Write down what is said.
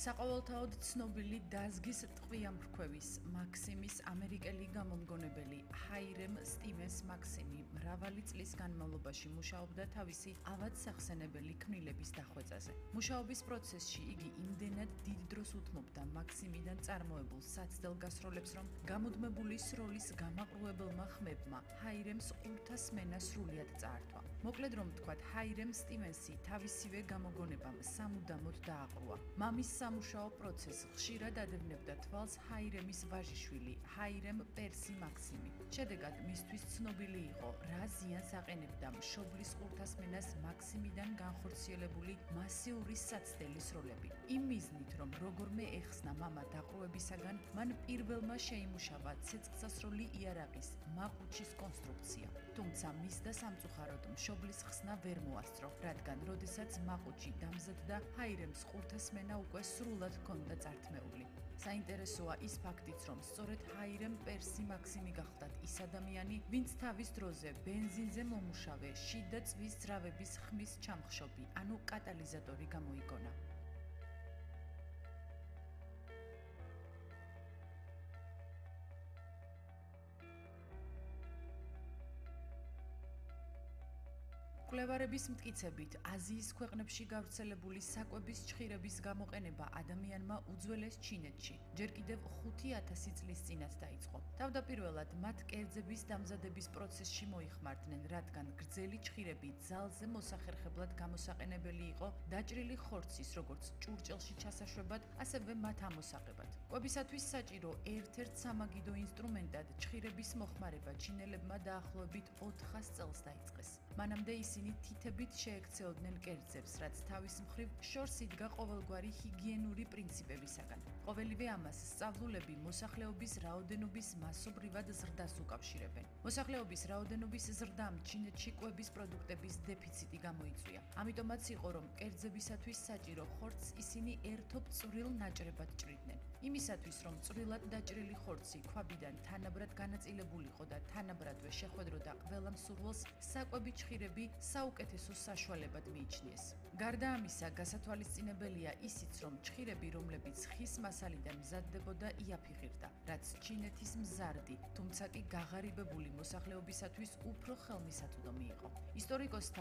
საყოველთაოდ ცნობილი დაზგის ტყვიამფრქვევის მაქსიმის ამერიკელი გამომგონებელი ჰაირემ სტივენს მაქსიმი მრავალი წლის განმავლობაში მუშაობდა თავისი ავადსახსენებელი ქმნილების დახვეწაზე. მუშაობის პროცესში იგი იმდენად დიდ დროს უთმობდა მაქსიმიდან წარმოებულ საცდელ გასროლებს, რომ გამუდმებული სროლის გამაყრუებელმა ხმებმა ჰაირემს ყურთა სმენა სრულად წაართვა. მოკლედ რომ ვთქვათ, ჰაირემ სტივენსი თავისივე გამოგონებამ სამუდამოდ დააყრუა. მამის სამუშაო პროცესს ხშირად ადევნებდა თვალს ჰაირემის ვაჟიშვილი, ჰაირემ პერსი მაქსიმი. შედეგად მისთვის ცნობილი იყო, რა ზიანს აყენებდა მშობლის ყურთასმენას მაქსიმიდან განხორციელებული მასიური საცდელი სროლები. იმ მიზნით, რომ როგორმე ეხსნა მამა დაყრუებისაგან, მან პირველმა შეიმუშავა ცეცხლსასროლი იარაღის მაყუჩის კონსტრუქცია. თუმცა მისდა სამწუხაროდ მშობლის ხსნა ვერ მოასწრო, რადგან როდესაც მაყუჩი დამზადდა, ჰაირემს ყურთასმენა უკვე სრულად ჰქონდა წართმეული. საინტერესოა ის ფაქტიც, რომ სწორედ ჰაირემ პერსი მაქსიმი გახლდათ ის ადამიანი, ვინც თავის დროზე ბენზინზე მომუშავე შიდა წვის ძრავების ხმის ჩამხშობი, ანუ კატალიზატორი გამოიგონა. კვლევარების მტკიცებით, აზიის ქვეყნებში გავრცელებული საკვების ჩხირების გამოყენება ადამიანმა უძველეს ჩინეთში ჯერ კიდევ 5000 წლის წინათ დაიწყო. თავდაპირველად მათ კერძების დამზადების პროცესში მოიხმარდნენ, რადგან გრძელი ჩხირები ძალზე მოსახერხებლად გამოსაყენებელი იყო დაჭრილი ხორცის, როგორც ჭურჭელში ჩასაშვებად, ასევე მათ ამოსაღებად. კვებისათვის საჭირო ერთ-ერთ სამაგიდო ინსტრუმენტად ჩხირების მოხმარება ჩინელებმა დაახლოებით 400 წელს დაიწყეს. მანამდე ისინი თითებით შეექცეოდნენ კერძებს, რაც თავის მხრივ შორს იდგა ყოველგვარი ჰიგიენური პრინციპებისაგან. ყოველივე ამას სწავლულები მოსახლეობის რაოდენობის მასობრივად ზრდას უკავშირებენ. მოსახლეობის რაოდენობის ზრდამ ჩინეთში კვების პროდუქტების დეფიციტი გამოიწვია. ამიტომაც იყო, რომ კერძებისათვის საჭირო ხორცს ისინი ერთობ წვრილ ნაჭრებად ჭრიდნენ. იმისათვის, რომ წვრილად დაჭრილი ხორცი ქვაბიდან თანაბრად განაწილებულიყო და თანაბრადვე შეხვედროდა ყველა მსურველს, საკვები ჩხირები საუკეთესო საშუალებად მიიჩნიეს. გარდა ამისა, გასათვალისწინებელია ისიც, რომ ჩხირები, რომლებიც ხის მასალიდან მზადდებოდა, იაფიღირდა, რაც ჩინეთის მზარდი, თუმცა კი გაღარიბებული მოსახლეობისათვის უფრო ხელმისაწვდომი იყო. ისტორიკოსთა